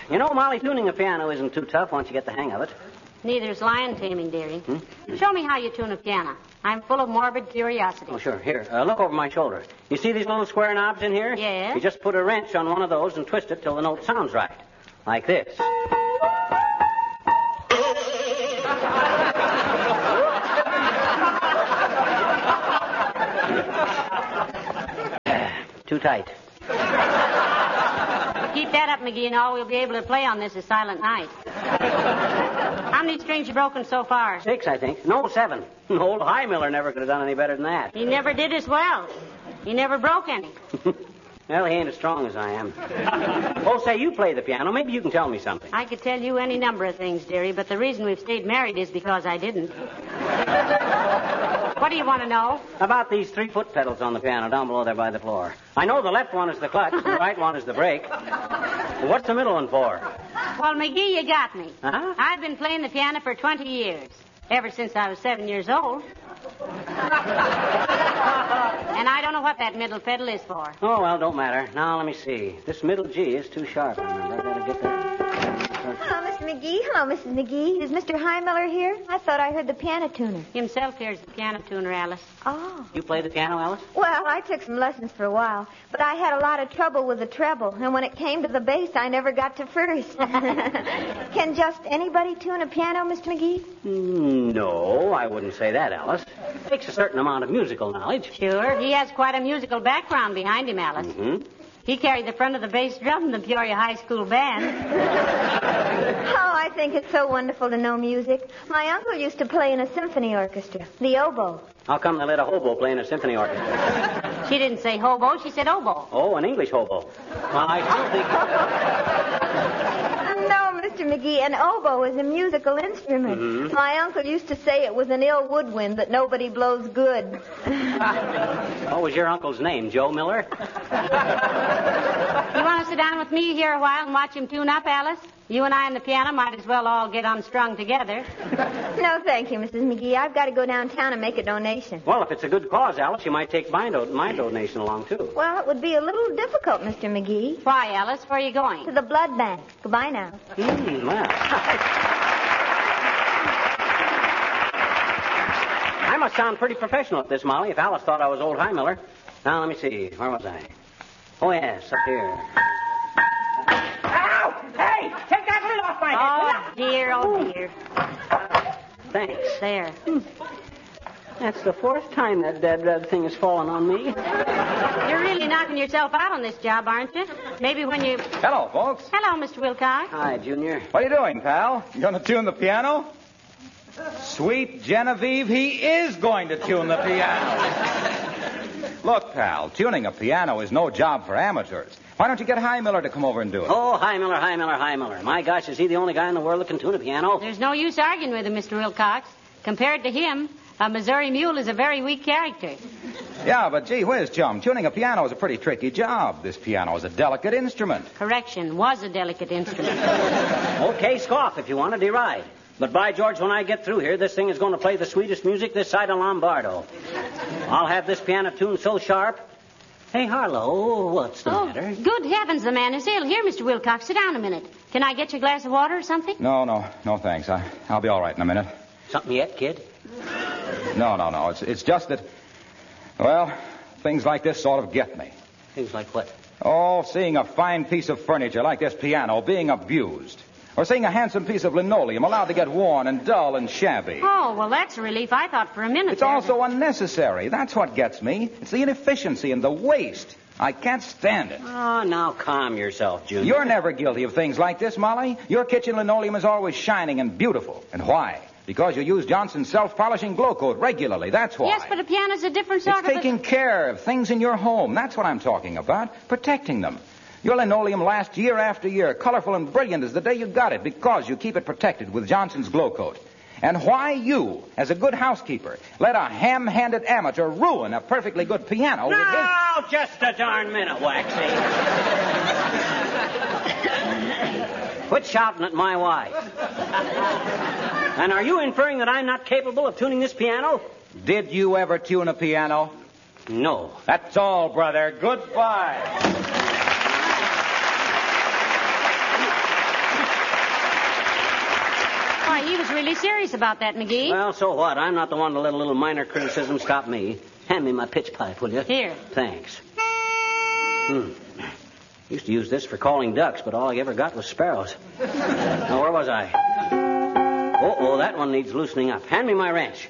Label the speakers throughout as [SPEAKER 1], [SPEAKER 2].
[SPEAKER 1] You know, Molly, tuning a piano isn't too tough once you get the hang of it.
[SPEAKER 2] Neither's lion taming, dearie. Show me how you tune a piano. I'm full of morbid curiosity.
[SPEAKER 1] Oh, sure. Here, look over my shoulder. You see these little square knobs in here?
[SPEAKER 2] Yes.
[SPEAKER 1] You just put a wrench on one of those and twist it till the note sounds right. Like this. Too tight.
[SPEAKER 2] Keep that up, McGee, and all we'll be able to play on this is Silent Night. How many strings you broken so far?
[SPEAKER 1] 6, I think. No, 7. Old Highmiller never could have done any better than that.
[SPEAKER 2] He never did as well. He never broke any.
[SPEAKER 1] Well, he ain't as strong as I am. Oh, say, you play the piano. Maybe you can tell me something.
[SPEAKER 2] I could tell you any number of things, dearie, but the reason we've stayed married is because I didn't. What do you want to know?
[SPEAKER 1] About these 3 foot pedals on the piano down below there by the floor. I know the left one is the clutch, the right one is the brake. Well, what's the middle one for?
[SPEAKER 2] Well, McGee, you got me.
[SPEAKER 1] Huh?
[SPEAKER 2] I've been playing the piano for 20 years. Ever since I was 7 years old. And I don't know what that middle pedal is for.
[SPEAKER 1] Oh, well, don't matter. Now, let me see. This middle G is too sharp, remember. I gotta get that.
[SPEAKER 3] Hello, Mr. McGee. Hello, Mrs. McGee. Is Mr. Highmiller here? I thought I heard the piano tuner.
[SPEAKER 2] Himself here's the piano tuner, Alice.
[SPEAKER 3] Oh.
[SPEAKER 1] You play the piano, Alice?
[SPEAKER 3] Well, I took some lessons for a while, but I had a lot of trouble with the treble, and when it came to the bass, I never got to first. Can just anybody tune a piano, Mr. McGee?
[SPEAKER 1] No, I wouldn't say that, Alice. It takes a certain amount of musical knowledge.
[SPEAKER 2] Sure, he has quite a musical background behind him, Alice.
[SPEAKER 1] Mm-hmm.
[SPEAKER 2] He carried the front of the bass drum in the Peoria High School band.
[SPEAKER 3] Oh, I think it's so wonderful to know music. My uncle used to play in a symphony orchestra, the oboe.
[SPEAKER 1] How come they let a hobo play in a symphony orchestra?
[SPEAKER 2] She didn't say hobo, she said oboe.
[SPEAKER 1] Oh, an English hobo. Well, I still think...
[SPEAKER 3] No, Mr. McGee, an oboe is a musical instrument.
[SPEAKER 1] Mm-hmm.
[SPEAKER 3] My uncle used to say it was an ill woodwind that nobody blows good.
[SPEAKER 1] What was your uncle's name, Joe Miller?
[SPEAKER 2] You want to sit down with me here a while and watch him tune up, Alice? You and I and the piano might as well all get unstrung together.
[SPEAKER 3] No, thank you, Mrs. McGee. I've got to go downtown and make a donation.
[SPEAKER 1] Well, if it's a good cause, Alice, you might take my donation along, too.
[SPEAKER 3] Well, it would be a little difficult, Mr. McGee.
[SPEAKER 2] Why, Alice? Where are you going?
[SPEAKER 3] To the blood bank. Goodbye now.
[SPEAKER 1] Well. I must sound pretty professional at this, Molly, if Alice thought I was old Highmiller. Now, let me see. Where was I? Oh, yes, up here.
[SPEAKER 4] Ow! Hey! Take that lid off my head!
[SPEAKER 2] Oh, dear.
[SPEAKER 1] Thanks.
[SPEAKER 2] There.
[SPEAKER 1] That's the 4th time that dead red thing has fallen on me.
[SPEAKER 2] You're really knocking yourself out on this job, aren't you? Maybe when you...
[SPEAKER 5] Hello, folks.
[SPEAKER 2] Hello, Mr. Wilcox.
[SPEAKER 1] Hi, Junior.
[SPEAKER 5] What are you doing, pal? You going to tune the piano? Sweet Genevieve, he is going to tune the piano. Look, pal, tuning a piano is no job for amateurs. Why don't you get Highmiller to come over and do it?
[SPEAKER 1] Oh, Highmiller. My gosh, is he the only guy in the world that can tune a piano?
[SPEAKER 2] There's no use arguing with him, Mr. Wilcox. Compared to him, a Missouri mule is a very weak character.
[SPEAKER 5] Yeah, but gee whiz, chum, tuning a piano is a pretty tricky job. This piano is a delicate instrument.
[SPEAKER 2] Correction, was a delicate instrument.
[SPEAKER 1] Okay, scoff if you want to deride. But by George, when I get through here, this thing is going to play the sweetest music this side of Lombardo. I'll have this piano tuned so sharp. Hey, Harlow, what's the matter?
[SPEAKER 2] Good heavens, the man is ill. Here, Mr. Wilcox, sit down a minute. Can I get you a glass of water or something?
[SPEAKER 5] No, thanks. I'll be all right in a minute.
[SPEAKER 1] Something yet, kid?
[SPEAKER 5] No. It's just that, well, things like this sort of get me.
[SPEAKER 1] Things like what?
[SPEAKER 5] Oh, seeing a fine piece of furniture like this piano being abused. Or seeing a handsome piece of linoleum allowed to get worn and dull and shabby.
[SPEAKER 2] Oh, well, that's a relief. I thought for a minute
[SPEAKER 5] It's also unnecessary. That's what gets me. It's the inefficiency and the waste. I can't stand it.
[SPEAKER 1] Oh, now calm yourself, Junior.
[SPEAKER 5] You're never guilty of things like this, Molly. Your kitchen linoleum is always shining and beautiful. And why? Because you use Johnson's self-polishing glow coat regularly. That's why.
[SPEAKER 2] Yes, but a piano's a different sort
[SPEAKER 5] It's
[SPEAKER 2] of...
[SPEAKER 5] taking care of things in your home. That's what I'm talking about. Protecting them. Your linoleum lasts year after year, colorful and brilliant as the day you got it, because you keep it protected with Johnson's Glow Coat. And why you, as a good housekeeper, let a ham-handed amateur ruin a perfectly good piano with his...
[SPEAKER 1] Now, just a darn minute, Waxy. Quit shouting at my wife. And are you inferring that I'm not capable of tuning this piano?
[SPEAKER 5] Did you ever tune a piano?
[SPEAKER 1] No.
[SPEAKER 5] That's all, brother. Goodbye.
[SPEAKER 2] was really serious about that, McGee.
[SPEAKER 1] Well, so what? I'm not the one to let a little minor criticism stop me. Hand me my pitch pipe, will you?
[SPEAKER 2] Here.
[SPEAKER 1] Thanks. Used to use this for calling ducks, but all I ever got was sparrows. Now, where was I? Oh, that one needs loosening up. Hand me my wrench.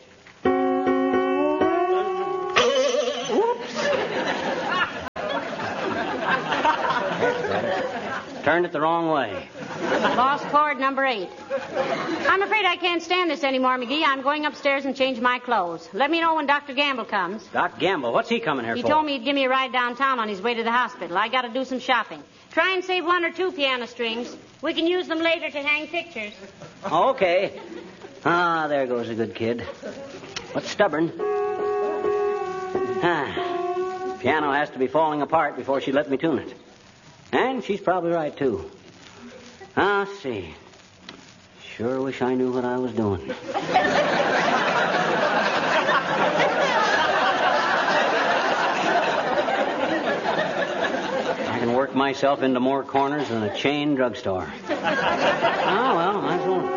[SPEAKER 1] Turned it the wrong way.
[SPEAKER 2] Lost cord number 8. I'm afraid I can't stand this anymore, McGee. I'm going upstairs and change my clothes. Let me know when Dr. Gamble comes.
[SPEAKER 1] Doc Gamble? What's he coming here for?
[SPEAKER 2] He told me he'd give me a ride downtown on his way to the hospital. I got to do some shopping. Try and save 1 or 2 piano strings. We can use them later to hang pictures.
[SPEAKER 1] Okay. Ah, there goes a good kid. But stubborn. Piano has to be falling apart before she let me tune it. And she's probably right, too. I'll see. Sure wish I knew what I was doing. I can work myself into more corners than a chain drugstore. Well, might as well.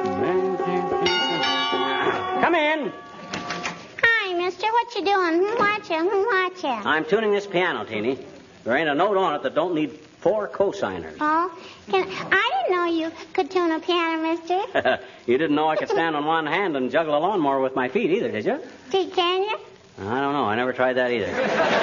[SPEAKER 1] Come in.
[SPEAKER 6] Hi, mister. What you doing? Watcha.
[SPEAKER 1] I'm tuning this piano, Teeny. There ain't a note on it that don't need 4 cosigners.
[SPEAKER 6] Oh, I didn't know you could tune a piano, mister.
[SPEAKER 1] You didn't know I could stand on one hand and juggle a lawnmower with my feet either, did you?
[SPEAKER 6] Can you?
[SPEAKER 1] I don't know. I never tried that either.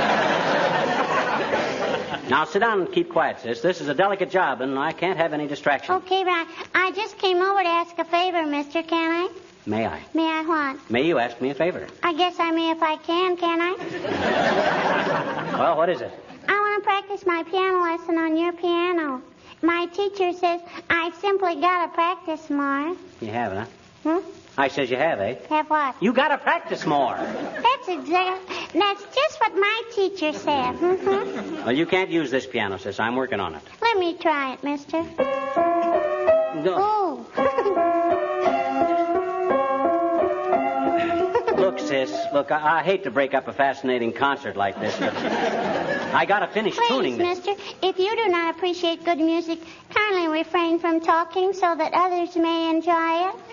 [SPEAKER 1] Now, sit down and keep quiet, sis. This is a delicate job, and I can't have any distraction.
[SPEAKER 6] Okay, but I just came over to ask a favor, mister. Can I?
[SPEAKER 1] May I?
[SPEAKER 6] May I what?
[SPEAKER 1] May you ask me a favor?
[SPEAKER 6] I guess I may if I can I?
[SPEAKER 1] Well, what is it?
[SPEAKER 6] I want to practice my piano lesson on your piano. My teacher says I've simply got to practice more.
[SPEAKER 1] You have, huh?
[SPEAKER 6] I
[SPEAKER 1] says you have, eh?
[SPEAKER 6] Have what?
[SPEAKER 1] You got to practice more.
[SPEAKER 6] That's just what my teacher said.
[SPEAKER 1] Well, you can't use this piano, sis. I'm working on it.
[SPEAKER 6] Let me try it, mister.
[SPEAKER 1] No.
[SPEAKER 6] Oh.
[SPEAKER 1] Look, sis, I hate to break up a fascinating concert like this, but I got to finish tuning this.
[SPEAKER 6] Please, mister, if you do not appreciate good music, kindly refrain from talking so that others may enjoy it.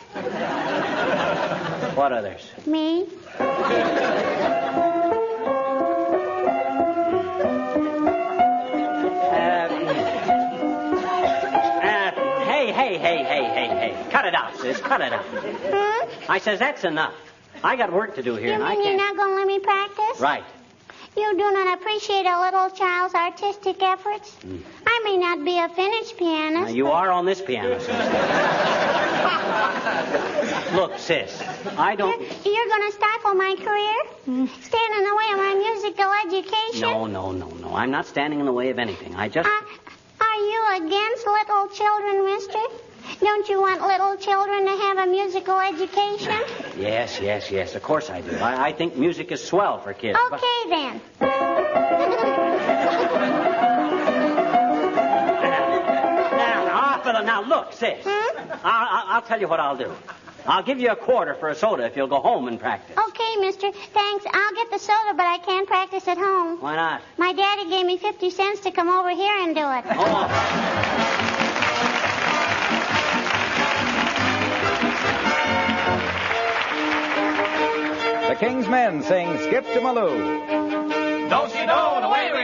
[SPEAKER 1] What others?
[SPEAKER 6] Me.
[SPEAKER 1] Hey. Cut it out, sis. Cut it out. I says that's enough. I got work to do here, and I can't.
[SPEAKER 6] You're not going to let me practice?
[SPEAKER 1] Right.
[SPEAKER 6] You do not appreciate a little child's artistic efforts? I may not be a finished pianist.
[SPEAKER 1] Now, you are on this piano, sis. Look, sis, I don't...
[SPEAKER 6] You're going to stifle my career? Stand in the way of my musical education?
[SPEAKER 1] No. I'm not standing in the way of anything. I just...
[SPEAKER 6] Are you against little children, mister? Don't you want little children to have a musical education?
[SPEAKER 1] Yes. Of course I do. I think music is swell for kids.
[SPEAKER 6] Okay, then.
[SPEAKER 1] Now, look, sis. I'll tell you what I'll do. I'll give you a quarter for a soda if you'll go home and practice.
[SPEAKER 6] Okay, mister. Thanks. I'll get the soda, but I can't practice at home.
[SPEAKER 1] Why not?
[SPEAKER 6] My daddy gave me 50 cents to come over here and do it.
[SPEAKER 1] Oh.
[SPEAKER 5] The King's Men sing Skip to Maloo.
[SPEAKER 7] Don't you know the way we